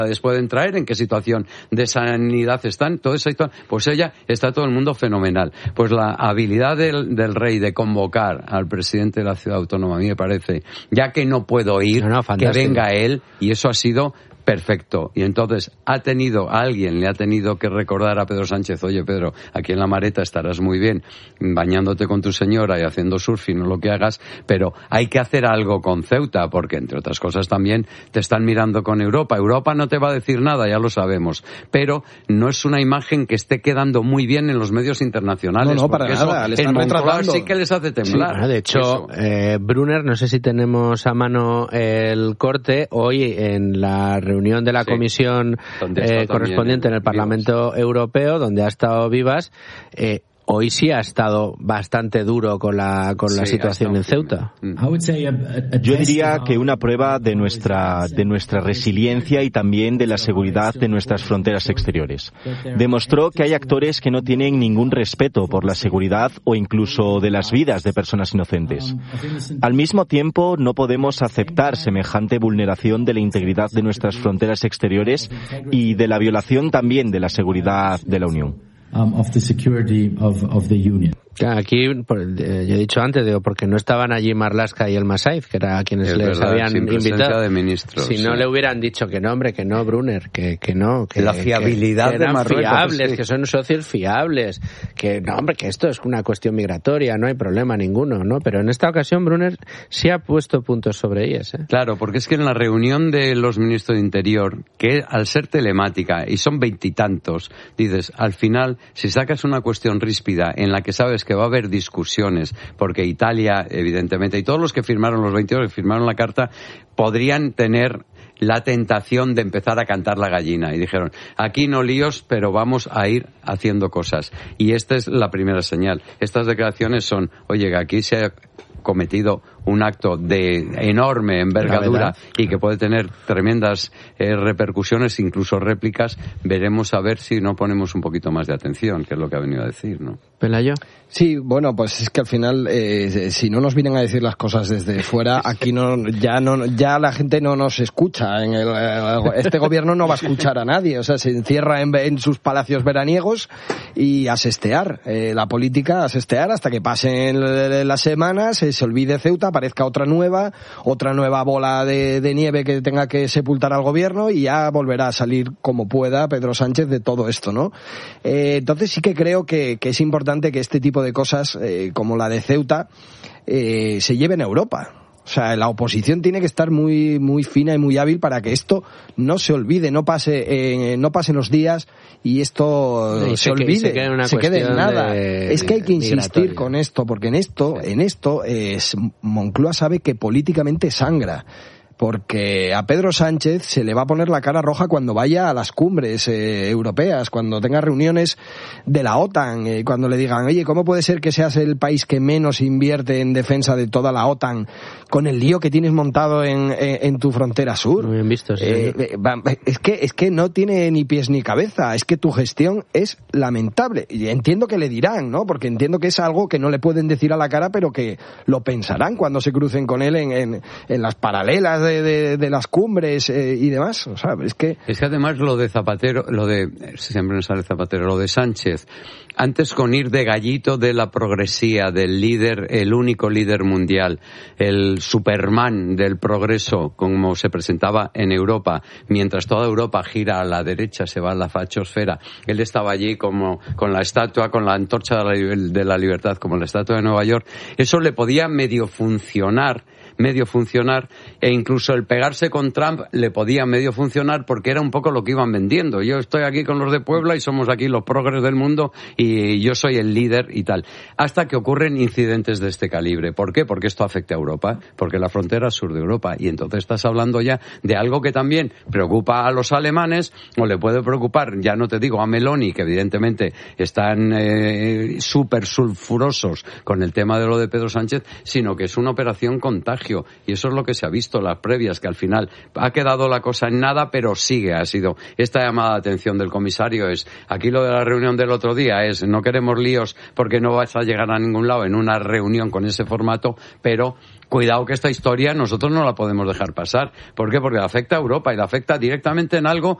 pueden traer, en qué situación de sanidad están, toda esa historia, pues ella está todo el mundo fenomenal. Pues la habilidad del rey de convocar al presidente de la ciudad autónoma, a mí me parece, ya que no puedo ir, que venga él, y eso ha sido perfecto. Y entonces alguien le ha tenido que recordar a Pedro Sánchez: oye, Pedro, aquí en La Mareta estarás muy bien bañándote con tu señora y haciendo surfing o lo que hagas, pero hay que hacer algo con Ceuta, porque entre otras cosas también te están mirando con Europa. Europa no te va a decir nada, ya lo sabemos, pero no es una imagen que esté quedando muy bien en los medios internacionales. No, para nada, le están retratando. Sí que les hace temblar. Sí, bueno, de hecho, Brunner, no sé si tenemos a mano el corte, hoy en la reunión de la comisión correspondiente en el Parlamento Europeo, donde ha estado Vivas, hoy sí ha estado bastante duro con la situación en Ceuta. Yo diría que una prueba de nuestra resiliencia y también de la seguridad de nuestras fronteras exteriores. Demostró que hay actores que no tienen ningún respeto por la seguridad o incluso de las vidas de personas inocentes. Al mismo tiempo, no podemos aceptar semejante vulneración de la integridad de nuestras fronteras exteriores y de la violación también de la seguridad de la Unión. Of the security of the Union. Aquí, yo he dicho antes, porque no estaban allí Marlaska y el Masaiz, que era a quienes les habían invitado. De ministros, si no le hubieran dicho que no, hombre, que no, Brunner, que no. Que la fiabilidad de Marruecos. Fiables, que son socios fiables. Que no, hombre, que esto es una cuestión migratoria, no hay problema ninguno, ¿no? Pero en esta ocasión Brunner sí ha puesto puntos sobre ellas, ¿eh? Claro, porque es que en la reunión de los ministros de Interior, que al ser telemática, y son 20 y tantos, dices, al final, si sacas una cuestión ríspida en la que sabes que va a haber discusiones, porque Italia, evidentemente, y todos los que firmaron, los 22 que firmaron la carta, podrían tener la tentación de empezar a cantar la gallina. Y dijeron, aquí no líos, pero vamos a ir haciendo cosas. Y esta es la primera señal. Estas declaraciones son, oye, que aquí se ha cometido un acto de enorme envergadura y que puede tener tremendas repercusiones, incluso réplicas. Veremos a ver si no ponemos un poquito más de atención, que es lo que ha venido a decir, ¿no? ¿Pelayo? Sí, bueno, pues es que al final, si no nos vienen a decir las cosas desde fuera, aquí ya la gente no nos escucha. Este gobierno no va a escuchar a nadie, o sea, se encierra en sus palacios veraniegos y a sestear, la política a sestear hasta que pasen las semanas, se olvide Ceuta, aparezca otra nueva bola de nieve que tenga que sepultar al gobierno y ya volverá a salir como pueda Pedro Sánchez de todo esto, ¿no? Entonces sí que creo que es importante que este tipo de cosas, como la de Ceuta, se lleven a Europa. O sea, la oposición tiene que estar muy muy fina y muy hábil para que esto no se olvide, no pasen los días y esto se olvide, se quede en nada. Es que hay que insistir con esto, porque en esto Moncloa sabe que políticamente sangra. Porque a Pedro Sánchez se le va a poner la cara roja cuando vaya a las cumbres europeas, cuando tenga reuniones de la OTAN, cuando le digan, oye, ¿cómo puede ser que seas el país que menos invierte en defensa de toda la OTAN con el lío que tienes montado en tu frontera sur? Muy bien visto, sí. Es que no tiene ni pies ni cabeza, es que tu gestión es lamentable. Y entiendo que le dirán, ¿no? Porque entiendo que es algo que no le pueden decir a la cara, pero que lo pensarán cuando se crucen con él en las paralelas de las cumbres y demás. O sea, es que además lo de Zapatero, siempre me sale Zapatero, lo de Sánchez, antes con ir de gallito de la progresía, del líder, el único líder mundial, el Superman del progreso, como se presentaba en Europa, mientras toda Europa gira a la derecha, se va a la fachosfera, él estaba allí como con la estatua, con la antorcha de la libertad, como la estatua de Nueva York. Eso le podía medio funcionar, e incluso el pegarse con Trump le podía medio funcionar porque era un poco lo que iban vendiendo. Yo estoy aquí con los de Puebla y somos aquí los progres del mundo y yo soy el líder y tal. Hasta que ocurren incidentes de este calibre. ¿Por qué? Porque esto afecta a Europa, porque la frontera sur de Europa. Y entonces estás hablando ya de algo que también preocupa a los alemanes o le puede preocupar, ya no te digo a Meloni, que evidentemente están súper sulfurosos con el tema de lo de Pedro Sánchez, sino que es una operación contagio. contagio. Y eso es lo que se ha visto, las previas, que al final ha quedado la cosa en nada, pero sigue. Ha sido esta llamada de atención del comisario es, aquí lo de la reunión del otro día es, no queremos líos porque no vas a llegar a ningún lado en una reunión con ese formato, pero cuidado que esta historia nosotros no la podemos dejar pasar. ¿Por qué? Porque le afecta a Europa y le afecta directamente en algo